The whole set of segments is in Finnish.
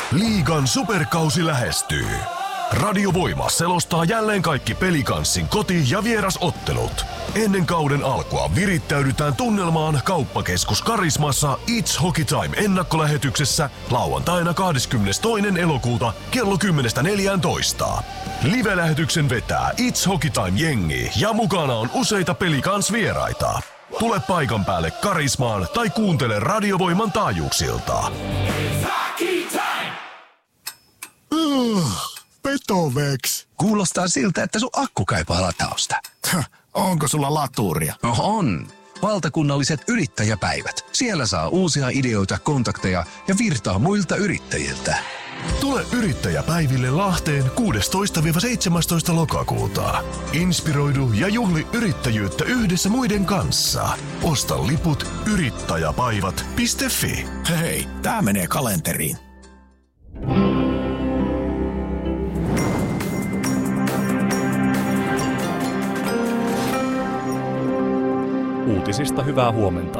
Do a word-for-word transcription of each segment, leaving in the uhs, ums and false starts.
Liigan superkausi lähestyy. Radio Voima selostaa jälleen kaikki Pelikanssin koti- ja vierasottelut. Ennen kauden alkua virittäydytään tunnelmaan Kauppakeskus Karismassa It's Hockey Time ennakkolähetyksessä lauantaina kahdeskymmenestoinen elokuuta kello kymmenestä neljääntoista. Live-lähetyksen vetää It's Hockey Time -jengi ja mukana on useita Pelikans-vieraita. Tule paikan päälle Karismaan tai kuuntele Radio Voiman taajuuksilta. Uh, Petoveks. Kuulostaa siltä, että sun akku kaipaa latausta. Onko sulla laturia? No on. Valtakunnalliset yrittäjäpäivät. Siellä saa uusia ideoita, kontakteja ja virtaa muilta yrittäjiltä. Tule yrittäjäpäiville Lahteen kuudestoista seitsemästoista lokakuuta. Inspiroidu ja juhli yrittäjyyttä yhdessä muiden kanssa. Osta liput yrittäjäpäivät piste fi. Hei, tää menee kalenteriin. Uutisista hyvää huomenta.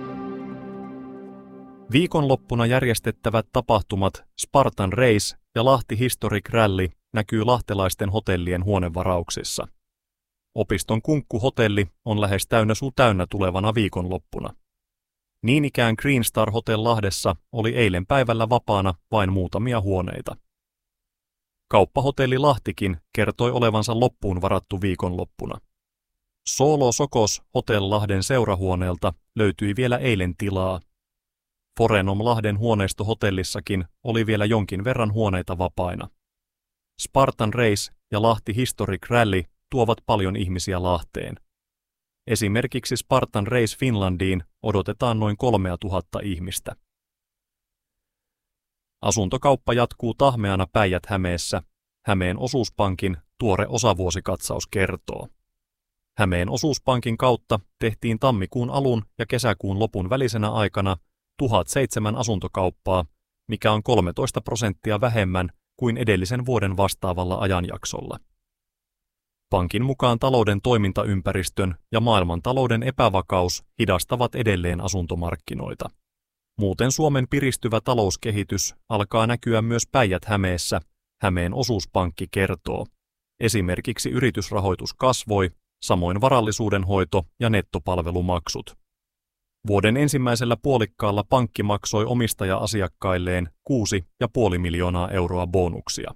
Viikonloppuna järjestettävät tapahtumat Spartan Race ja Lahti Historic Rally näkyy lahtelaisten hotellien huonevarauksissa. Opiston kunkkuhotelli on lähes täynnä suu täynnä tulevana viikonloppuna. Niin ikään Green Star Hotel Lahdessa oli eilen päivällä vapaana vain muutamia huoneita. Kauppahotelli Lahtikin kertoi olevansa loppuun varattu viikonloppuna. Solo Sokos Hotel Lahden seurahuoneelta löytyi vielä eilen tilaa. Forenom Lahden huoneistohotellissakin oli vielä jonkin verran huoneita vapaina. Spartan Race ja Lahti Historic Rally tuovat paljon ihmisiä Lahteen. Esimerkiksi Spartan Race Finlandiin odotetaan noin kolmea tuhatta ihmistä. Asuntokauppa jatkuu tahmeana Päijät-Hämeessä. Hämeen osuuspankin tuore osavuosikatsaus kertoo. Hämeen osuuspankin kautta tehtiin tammikuun alun ja kesäkuun lopun välisenä aikana tuhatseitsemän asuntokauppaa, mikä on kolmetoista prosenttia vähemmän kuin edellisen vuoden vastaavalla ajanjaksolla. Pankin mukaan talouden toimintaympäristön ja maailmantalouden epävakaus hidastavat edelleen asuntomarkkinoita. Muuten Suomen piristyvä talouskehitys alkaa näkyä myös Päijät-Hämeessä, Hämeen osuuspankki kertoo. Esimerkiksi yritysrahoitus kasvoi, samoin varallisuudenhoito ja nettopalvelumaksut. Vuoden ensimmäisellä puolikkaalla pankki maksoi omistaja-asiakkailleen kuusi pilkku viisi miljoonaa euroa bonuksia.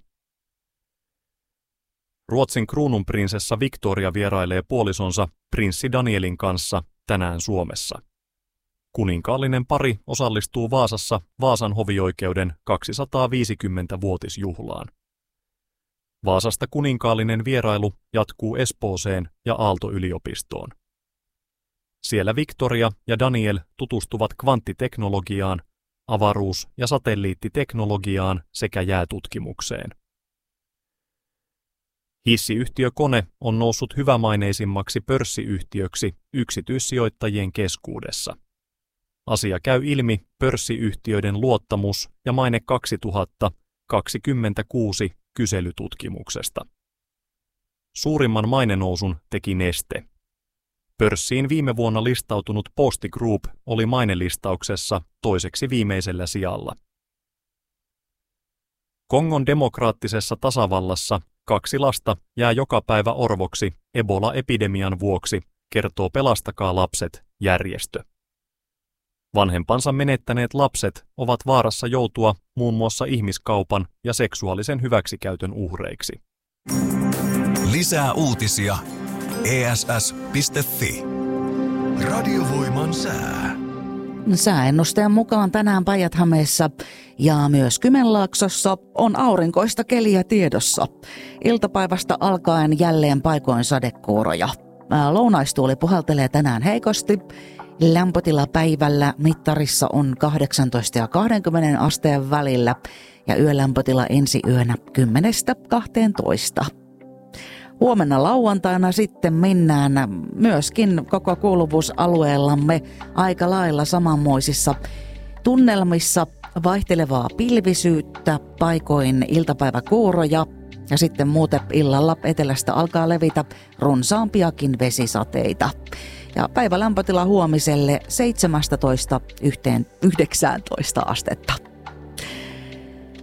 Ruotsin kruununprinsessa Victoria vierailee puolisonsa prinssi Danielin kanssa tänään Suomessa. Kuninkaallinen pari osallistuu Vaasassa Vaasan hovioikeuden kaksisataaviisikymmenvuotisjuhlaan. Vaasasta kuninkaallinen vierailu jatkuu Espooseen ja Aalto-yliopistoon. Siellä Victoria ja Daniel tutustuvat kvanttiteknologiaan, avaruus- ja satelliittiteknologiaan sekä jäätutkimukseen. Hissiyhtiö Kone on noussut hyvämaineisimmaksi pörssiyhtiöksi yksityissijoittajien keskuudessa. Asia käy ilmi pörssiyhtiöiden luottamus- ja maine kaksituhattakaksikymmentäkuusi kyselytutkimuksesta. Suurimman mainenousun teki Neste. Pörssiin viime vuonna listautunut Posti Group oli mainelistauksessa toiseksi viimeisellä sijalla. Kongon demokraattisessa tasavallassa kaksi lasta jää joka päivä orvoksi Ebola-epidemian vuoksi, kertoo Pelastakaa lapset -järjestö. Vanhempansa menettäneet lapset ovat vaarassa joutua muun muassa ihmiskaupan ja seksuaalisen hyväksikäytön uhreiksi. Lisää uutisia e s s piste fi. Radio Voiman sää. Sääennusteen mukaan tänään Päijät-Hämeessä ja myös Kymenlaaksossa on aurinkoista keliä tiedossa. Iltapäivästä alkaen jälleen paikoin sadekuuroja. Lounaistuuli puhaltelee tänään heikosti. Lämpötila päivällä mittarissa on kahdeksantoista ja kaksikymmentä asteen välillä ja yölämpötila ensi yönä kymmenestä kahteentoista. Huomenna lauantaina sitten mennään myöskin koko kuuluvuusalueellamme aika lailla samanmoisissa tunnelmissa, vaihtelevaa pilvisyyttä, paikoin iltapäiväkuuroja ja sitten muuten illalla etelästä alkaa levitä runsaampiakin vesisateita. Ja päivälämpötila huomiselle seitsemästätoista yhdeksäntoista astetta.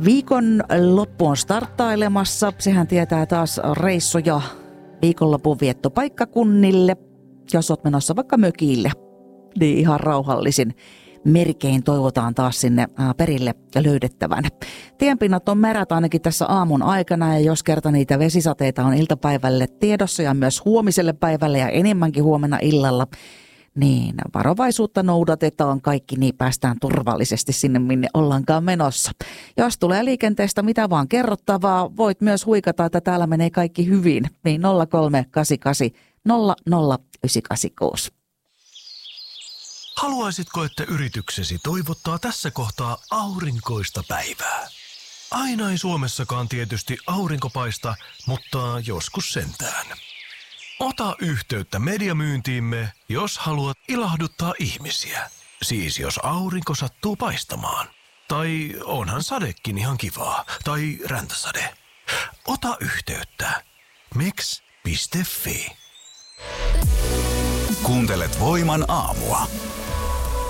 Viikon loppu on starttailemassa. Sehän tietää taas reissuja viikonlopun viettopaikkakunnille. Jos oot menossa vaikka mökille, niin ihan rauhallisin merkein toivotaan taas sinne perille löydettävän. Tienpinnat on märät ainakin tässä aamun aikana, ja jos kerta niitä vesisateita on iltapäivälle tiedossa ja myös huomiselle päivälle ja enemmänkin huomenna illalla, niin varovaisuutta noudatetaan kaikki, niin päästään turvallisesti sinne, minne ollaankaan menossa. Jos tulee liikenteestä mitä vaan kerrottavaa, voit myös huikata, että täällä menee kaikki hyvin. Niin nolla kolme kahdeksan kahdeksan nolla nolla yhdeksän kahdeksan kuusi. Haluaisitko, että yrityksesi toivottaa tässä kohtaa aurinkoista päivää? Aina ei Suomessakaan tietysti aurinko paista, mutta joskus sentään. Ota yhteyttä mediamyyntiimme, jos haluat ilahduttaa ihmisiä. Siis jos aurinko sattuu paistamaan. Tai onhan sadekin ihan kivaa. Tai räntäsade. Ota yhteyttä. meks piste fi. Kuuntelet Voiman aamua.